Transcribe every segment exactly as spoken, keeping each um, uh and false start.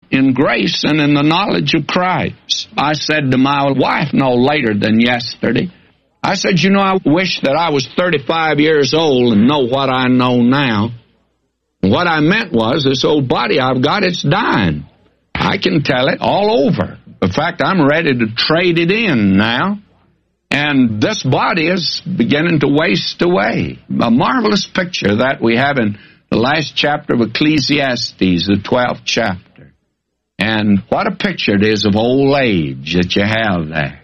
in grace and in the knowledge of Christ. I said to my wife no later than yesterday, I said, you know, I wish that I was thirty-five years old and know what I know now. What I meant was, this old body I've got, it's dying. I can tell it all over. In fact, I'm ready to trade it in now. And this body is beginning to waste away. A marvelous picture that we have in the last chapter of Ecclesiastes, the twelfth chapter. And what a picture it is of old age that you have there.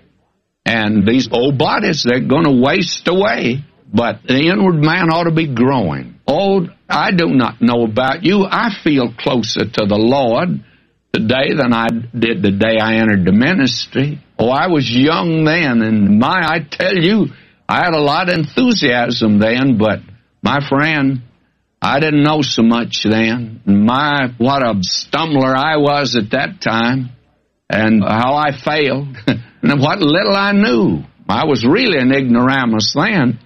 And these old bodies, they're going to waste away. But the inward man ought to be growing. Oh, I do not know about you. I feel closer to the Lord today than I did the day I entered the ministry. Oh, I was young then, and my, I tell you, I had a lot of enthusiasm then, but my friend, I didn't know so much then. My, what a stumbler I was at that time, and how I failed, and what little I knew. I was really an ignoramus then,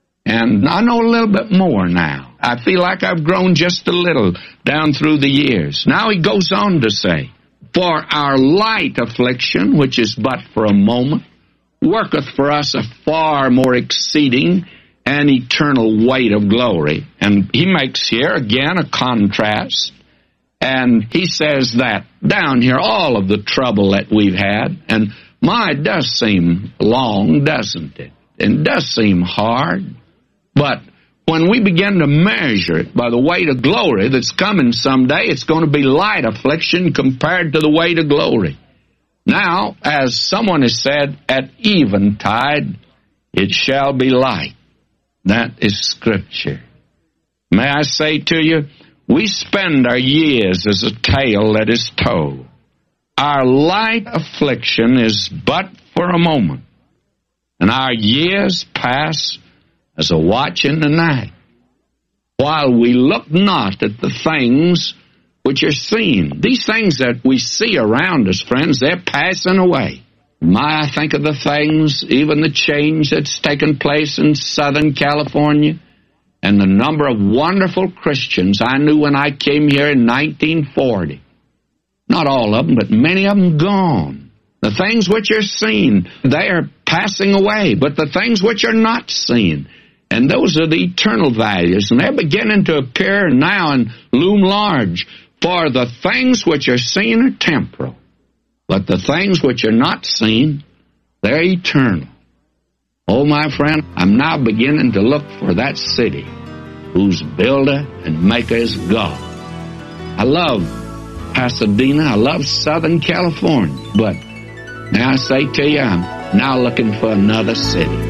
and I know a little bit more now. I feel like I've grown just a little down through the years. Now he goes on to say, for our light affliction, which is but for a moment, worketh for us a far more exceeding and eternal weight of glory. And he makes here, again, a contrast. And he says that down here, all of the trouble that we've had, and my, it does seem long, doesn't it? And it does seem hard. But when we begin to measure it by the weight of glory that's coming someday, it's going to be light affliction compared to the weight of glory. Now, as someone has said, at eventide it shall be light. That is Scripture. May I say to you, we spend our years as a tale that is told. Our light affliction is but for a moment, and our years pass as a watch in the night, while we look not at the things which are seen. These things that we see around us, friends, they're passing away. My, I think of the things, even the change that's taken place in Southern California, and the number of wonderful Christians I knew when I came here in nineteen forty. Not all of them, but many of them gone. The things which are seen, they are passing away, but the things which are not seen, and those are the eternal values, and they're beginning to appear now and loom large. For the things which are seen are temporal, but the things which are not seen, they're eternal. Oh, my friend, I'm now beginning to look for that city whose builder and maker is God. I love Pasadena, I love Southern California, but now I say to you, I'm now looking for another city.